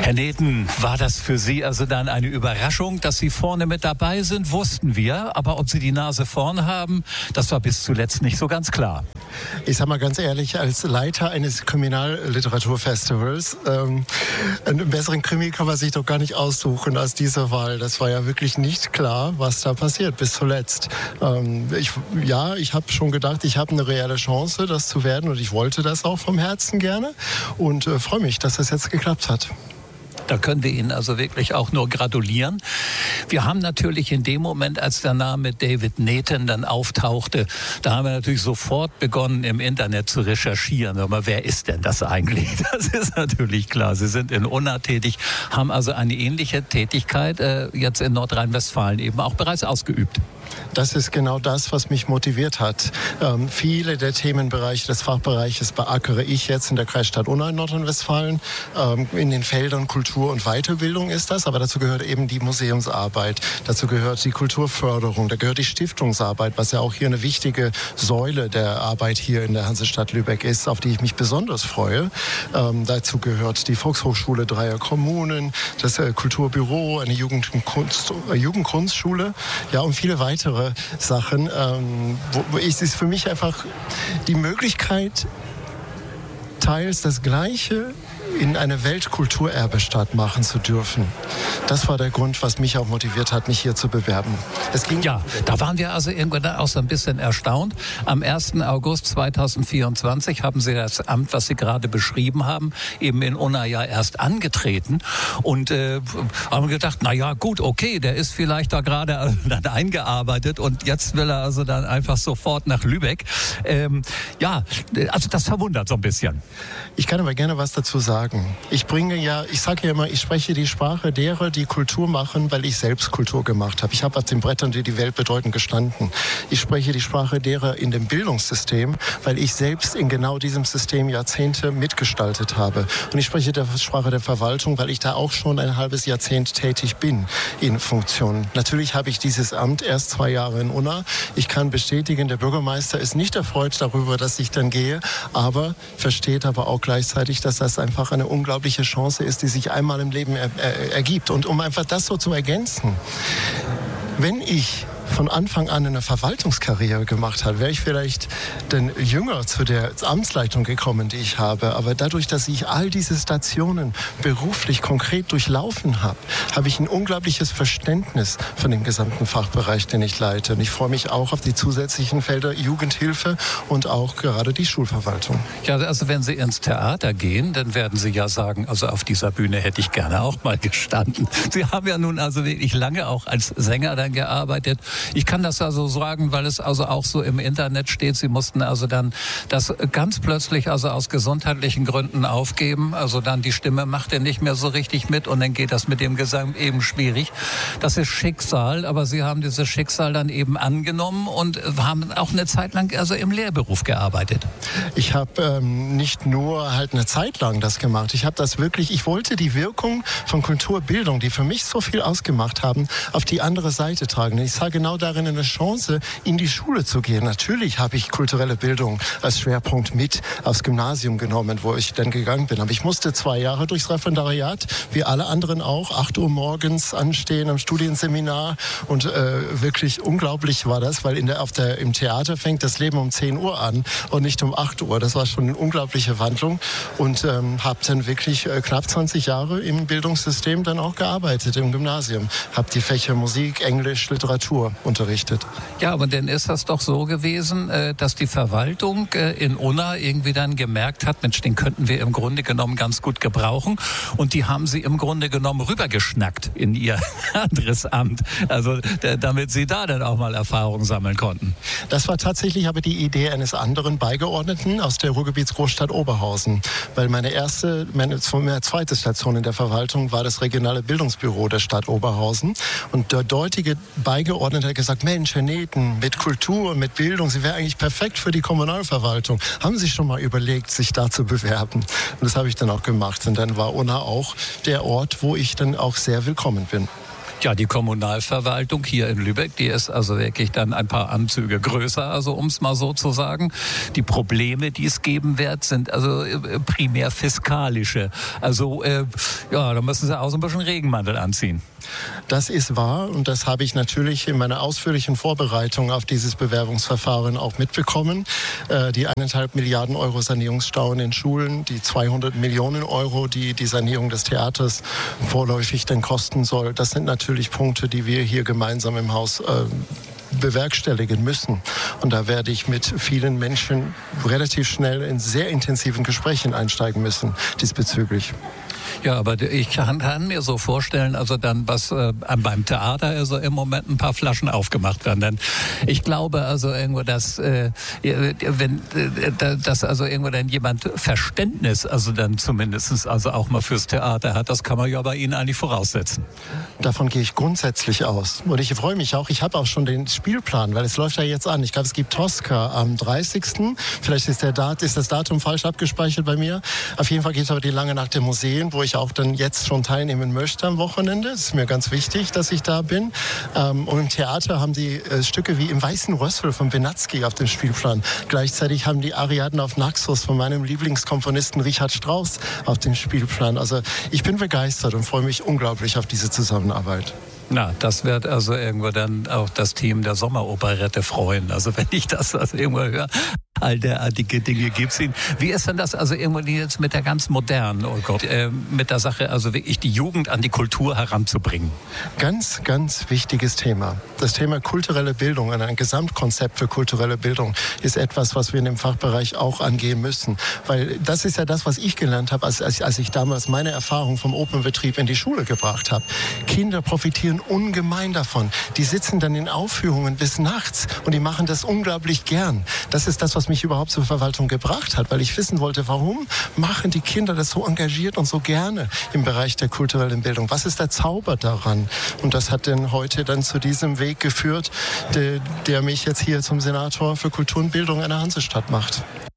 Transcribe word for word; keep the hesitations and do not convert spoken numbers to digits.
Herr Neten, war das für Sie also dann eine Überraschung, dass Sie vorne mit dabei sind? Wussten wir, aber ob Sie die Nase vorn haben, das war bis zuletzt nicht so ganz klar. Ich sage mal ganz ehrlich, als Leiter eines Kriminalliteraturfestivals, ähm, einen besseren Krimi kann man sich doch gar nicht aussuchen als diese Wahl. Das war ja wirklich nicht klar, was da passiert bis zuletzt. Ähm, ich, ja, ich habe schon gedacht, ich habe eine reelle Chance, das zu werden, und ich wollte das auch vom Herzen gerne und äh, freue mich, dass das jetzt geklappt hat. Da können wir Ihnen also wirklich auch nur gratulieren. Wir haben natürlich in dem Moment, als der Name David Neten dann auftauchte, da haben wir natürlich sofort begonnen, im Internet zu recherchieren. Aber wer ist denn das eigentlich? Das ist natürlich klar. Sie sind in Unna tätig, haben also eine ähnliche Tätigkeit äh, jetzt in Nordrhein-Westfalen eben auch bereits ausgeübt. Das ist genau das, was mich motiviert hat. Ähm, viele der Themenbereiche des Fachbereiches beackere ich jetzt in der Kreisstadt Unna in Nordrhein-Westfalen. Ähm, in den Feldern Kultur und Weiterbildung ist das, aber dazu gehört eben die Museumsarbeit, dazu gehört die Kulturförderung, da gehört die Stiftungsarbeit, was ja auch hier eine wichtige Säule der Arbeit hier in der Hansestadt Lübeck ist, auf die ich mich besonders freue. Ähm, dazu gehört die Volkshochschule dreier Kommunen, das äh, Kulturbüro, eine Jugend- und Kunst, äh, Jugendkunstschule, ja, und viele weitere weitere Sachen. Ähm, wo, wo ich, es ist für mich einfach die Möglichkeit, teils das Gleiche in eine Weltkulturerbestadt machen zu dürfen. Das war der Grund, was mich auch motiviert hat, mich hier zu bewerben. Es ging ja, da waren wir also irgendwann auch so ein bisschen erstaunt. Am ersten August zweitausendvierundzwanzig haben Sie das Amt, was Sie gerade beschrieben haben, eben in Unna ja erst angetreten und äh, haben gedacht, na ja, gut, okay, der ist vielleicht da gerade dann eingearbeitet und jetzt will er also dann einfach sofort nach Lübeck. Ähm, ja, also das verwundert so ein bisschen. Ich kann aber gerne was dazu sagen. Ich bringe ja, ich sage ja immer, ich spreche die Sprache derer, die Kultur machen, weil ich selbst Kultur gemacht habe. Ich habe auf den Brettern, die die Welt bedeuten, gestanden. Ich spreche die Sprache derer in dem Bildungssystem, weil ich selbst in genau diesem System Jahrzehnte mitgestaltet habe. Und ich spreche die Sprache der Verwaltung, weil ich da auch schon ein halbes Jahrzehnt tätig bin in Funktionen. Natürlich habe ich dieses Amt erst zwei Jahre in Unna. Ich kann bestätigen, der Bürgermeister ist nicht erfreut darüber, dass ich dann gehe, aber versteht aber auch gleichzeitig, dass das einfach eine unglaubliche Chance ist, die sich einmal im Leben er, er, ergibt. Und um einfach das so zu ergänzen, wenn ich von Anfang an eine Verwaltungskarriere gemacht habe, wäre ich vielleicht dann jünger zu der Amtsleitung gekommen, die ich habe. Aber dadurch, dass ich all diese Stationen beruflich konkret durchlaufen habe, habe ich ein unglaubliches Verständnis von dem gesamten Fachbereich, den ich leite. Und ich freue mich auch auf die zusätzlichen Felder Jugendhilfe und auch gerade die Schulverwaltung. Ja, also wenn Sie ins Theater gehen, dann werden Sie ja sagen, also auf dieser Bühne hätte ich gerne auch mal gestanden. Sie haben ja nun also wirklich lange auch als Sänger dann gearbeitet. Ich kann das also sagen, weil es also auch so im Internet steht. Sie mussten also dann das ganz plötzlich also aus gesundheitlichen Gründen aufgeben. Also dann die Stimme machte nicht mehr so richtig mit und dann geht das mit dem Gesang eben schwierig. Das ist Schicksal, aber Sie haben dieses Schicksal dann eben angenommen und haben auch eine Zeit lang also im Lehrberuf gearbeitet. Ich habe ähm, nicht nur halt eine Zeit lang das gemacht. Ich habe das wirklich, ich wollte die Wirkung von Kulturbildung, die für mich so viel ausgemacht haben, auf die andere Seite tragen. Ich sah genau darin eine Chance, in die Schule zu gehen. Natürlich habe ich kulturelle Bildung als Schwerpunkt mit aufs Gymnasium genommen, wo ich dann gegangen bin. Aber ich musste zwei Jahre durchs Referendariat, wie alle anderen auch, acht Uhr morgens anstehen am Studienseminar. Und äh, wirklich unglaublich war das, weil in der, auf der, im Theater fängt das Leben um zehn Uhr an und nicht um acht Uhr. Das war schon eine unglaubliche Wandlung. Und ähm, habe dann wirklich äh, knapp zwanzig Jahre im Bildungssystem dann auch gearbeitet, im Gymnasium. Habe die Fächer Musik, Englisch, Literatur unterrichtet. Ja, aber dann ist das doch so gewesen, dass die Verwaltung in Unna irgendwie dann gemerkt hat, Mensch, den könnten wir im Grunde genommen ganz gut gebrauchen. Und die haben sie im Grunde genommen rübergeschnackt in ihr anderes Amt. Also damit sie da dann auch mal Erfahrung sammeln konnten. Das war tatsächlich aber die Idee eines anderen Beigeordneten aus der Ruhrgebietsgroßstadt Oberhausen. Weil meine erste, meine, meine zweite Station in der Verwaltung war das regionale Bildungsbüro der Stadt Oberhausen. Und der dortige Beigeordnete hat gesagt, Mensch, Herr Neten, mit Kultur, mit Bildung, Sie wären eigentlich perfekt für die Kommunalverwaltung. Haben Sie schon mal überlegt, sich da zu bewerben? Und das habe ich dann auch gemacht. Und dann war Unna auch der Ort, wo ich dann auch sehr willkommen bin. Ja, die Kommunalverwaltung hier in Lübeck, die ist also wirklich dann ein paar Anzüge größer, also um es mal so zu sagen. Die Probleme, die es geben wird, sind also primär fiskalische. Also äh, ja, da müssen Sie auch so ein bisschen Regenmantel anziehen. Das ist wahr und das habe ich natürlich in meiner ausführlichen Vorbereitung auf dieses Bewerbungsverfahren auch mitbekommen. Äh, die eineinhalb Milliarden Euro Sanierungsstau in den Schulen, die zweihundert Millionen Euro, die die Sanierung des Theaters vorläufig dann kosten soll, das sind natürlich Punkte, die wir hier gemeinsam im Haus äh, bewerkstelligen müssen. Und da werde ich mit vielen Menschen relativ schnell in sehr intensiven Gesprächen einsteigen müssen diesbezüglich. Ja, aber ich kann, kann mir so vorstellen, also dann, was äh, beim Theater also im Moment ein paar Flaschen aufgemacht werden. Denn ich glaube also irgendwo, dass äh, wenn äh, dass also irgendwo dann jemand Verständnis, also dann zumindest also auch mal fürs Theater hat, das kann man ja bei Ihnen eigentlich voraussetzen. Davon gehe ich grundsätzlich aus. Und ich freue mich auch, ich habe auch schon den Spielplan, weil es läuft ja jetzt an. Ich glaube, es gibt Tosca am dreißigsten Vielleicht ist, der Dat- ist das Datum falsch abgespeichert bei mir. Auf jeden Fall geht es aber die Lange Nacht der Museen, wo ich auch dann jetzt schon teilnehmen möchte am Wochenende. Es ist mir ganz wichtig, dass ich da bin. Und im Theater haben die Stücke wie im Weißen Rössel von Benatzky auf dem Spielplan. Gleichzeitig haben die Ariaden auf Naxos von meinem Lieblingskomponisten Richard Strauss auf dem Spielplan. Also ich bin begeistert und freue mich unglaublich auf diese Zusammenarbeit. Na, das wird also irgendwo dann auch das Team der Sommeroperette freuen. Also wenn ich das also irgendwo höre, all derartige Dinge gibt's Ihnen. Wie ist denn das also irgendwo jetzt mit der ganz modernen, oh Gott, äh, mit der Sache, also wirklich die Jugend an die Kultur heranzubringen? Ganz, ganz wichtiges Thema. Das Thema kulturelle Bildung, ein Gesamtkonzept für kulturelle Bildung ist etwas, was wir in dem Fachbereich auch angehen müssen. Weil das ist ja das, was ich gelernt habe, als, als, als ich damals meine Erfahrung vom Opernbetrieb in die Schule gebracht habe. Kinder profitieren ungemein davon. Die sitzen dann in Aufführungen bis nachts und die machen das unglaublich gern. Das ist das, was mich überhaupt zur Verwaltung gebracht hat, weil ich wissen wollte, warum machen die Kinder das so engagiert und so gerne im Bereich der kulturellen Bildung? Was ist der Zauber daran? Und das hat dann heute dann zu diesem Weg geführt, der, der mich jetzt hier zum Senator für Kultur und Bildung in der Hansestadt macht.